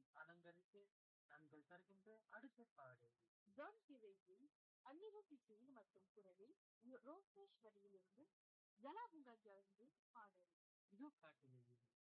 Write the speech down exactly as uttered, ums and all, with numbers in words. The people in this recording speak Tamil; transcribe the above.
அலங்கரித்து நண்பர்கள் தருகின்ற அடுத்த பாடல். ஜான் ஹியூவேஸின் அன்னிருத்தி சிங் மற்றும் குரலில் ரோசேஸ்வரியிலிருந்து ஜலாபுங்கா ஜலந்து பாடல். இதோ காட்டிலேயே